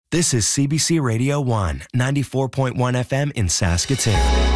This is CBC Radio 1, 94.1 FM in Saskatoon.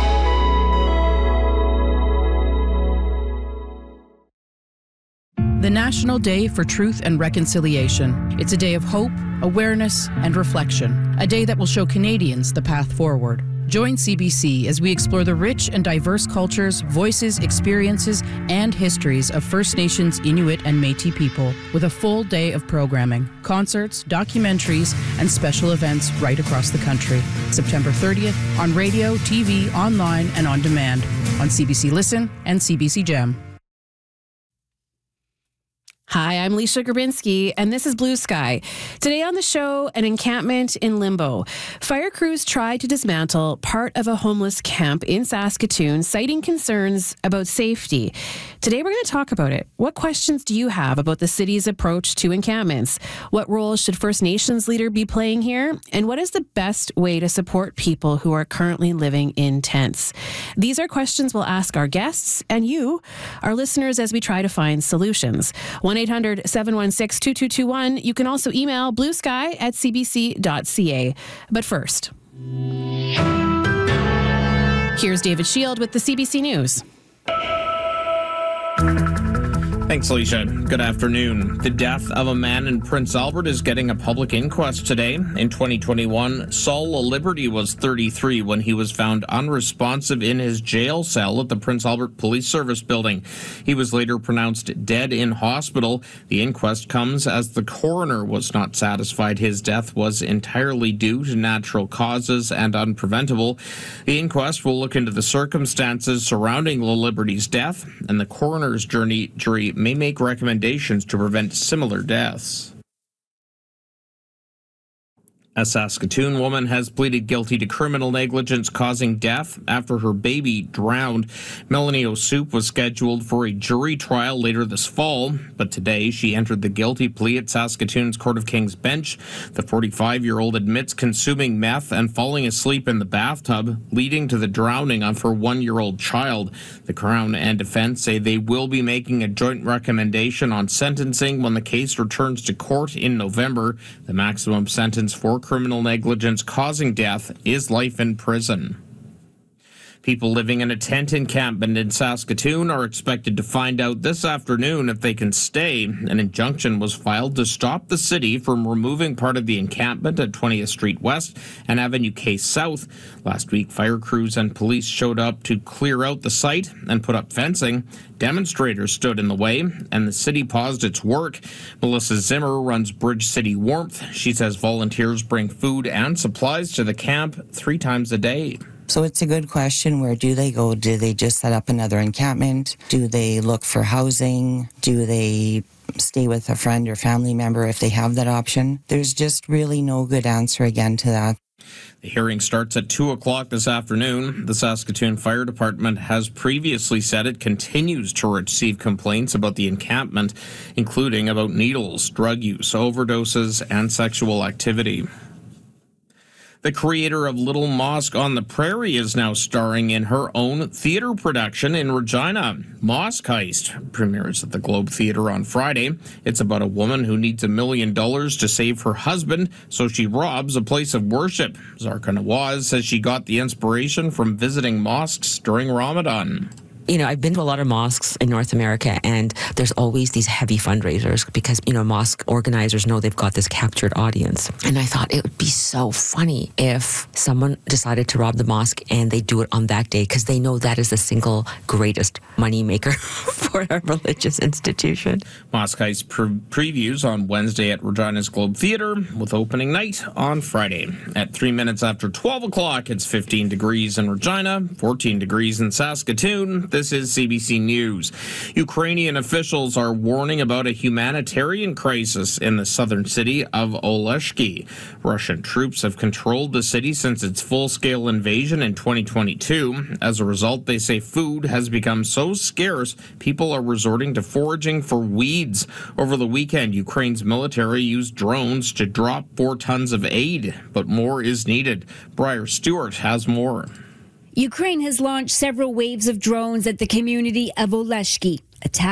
The National Day for Truth and Reconciliation. It's a day of hope, awareness, and reflection. A day that will show Canadians the path forward. Join CBC as we explore the rich and diverse cultures, voices, experiences, and histories of First Nations, Inuit, and Métis people with a full day of programming, concerts, documentaries, and special events right across the country. September 30th on radio, TV, online, and on demand on CBC Listen and CBC Gem. Hi, I'm Leisha Grabinski, and this is Blue Sky. Today on the show, an encampment in limbo. Fire crews tried to dismantle part of a homeless camp in Saskatoon, citing concerns about safety. Today, we're going to talk about it. What questions do you have about the city's approach to encampments? What role should First Nations leader be playing here? And what is the best way to support people who are currently living in tents? These are questions we'll ask our guests and you, our listeners, as we try to find solutions. 1-800-716-2221. You can also email bluesky@cbc.ca. But first, here's David Shield with the CBC News. Thanks, Alicia. Good afternoon. The death of a man in Prince Albert is getting a public inquest today. In 2021, Saul LaLiberty was 33 when he was found unresponsive in his jail cell at the Prince Albert Police Service building. He was later pronounced dead in hospital. The inquest comes as the coroner was not satisfied his death was entirely due to natural causes and unpreventable. The inquest will look into the circumstances surrounding LaLiberty's death, and the coroner's jury may make recommendations to prevent similar deaths. A Saskatoon woman has pleaded guilty to criminal negligence causing death after her baby drowned. Melanie O'Soup was scheduled for a jury trial later this fall, but today she entered the guilty plea at Saskatoon's Court of King's bench. The 45-year-old admits consuming meth and falling asleep in the bathtub, leading to the drowning of her 1-year-old child. The Crown and defense say they will be making a joint recommendation on sentencing when the case returns to court in November. The maximum sentence for criminal negligence causing death is life in prison. People living in a tent encampment in Saskatoon are expected to find out this afternoon if they can stay. An injunction was filed to stop the city from removing part of the encampment at 20th Street West and Avenue K South. Last week, fire crews and police showed up to clear out the site and put up fencing. Demonstrators stood in the way, and the city paused its work. Melissa Zimmer runs Bridge City Warmth. She says volunteers bring food and supplies to the camp 3 times a day. So it's a good question. Where do they go? Do they just set up another encampment? Do they look for housing? Do they stay with a friend or family member if they have that option? There's just really no good answer again to that. The hearing starts at 2 o'clock this afternoon. The Saskatoon Fire Department has previously said it continues to receive complaints about the encampment, including about needles, drug use, overdoses, and sexual activity. The creator of Little Mosque on the Prairie is now starring in her own theater production in Regina. Mosque Heist premieres at the Globe Theatre on Friday. It's about a woman who needs $1 million to save her husband, so she robs a place of worship. Zarka Nawaz says she got the inspiration from visiting mosques during Ramadan. You know, I've been to a lot of mosques in North America, and there's always these heavy fundraisers because, you know, mosque organizers know they've got this captured audience. And I thought it would be so funny if someone decided to rob the mosque and they do it on that day because they know that is the single greatest moneymaker for a religious institution. Mosque Heist previews on Wednesday at Regina's Globe Theatre with opening night on Friday. At 3 minutes after 12 o'clock, it's 15 degrees in Regina, 14 degrees in Saskatoon. This is CBC News. Ukrainian officials are warning about a humanitarian crisis in the southern city of Oleshki. Russian troops have controlled the city since its full-scale invasion in 2022. As a result, they say food has become so scarce, people are resorting to foraging for weeds. Over the weekend, Ukraine's military used drones to drop 4 tons of aid, but more is needed. Briar Stewart has more. Ukraine has launched several waves of drones at the community of Oleshki.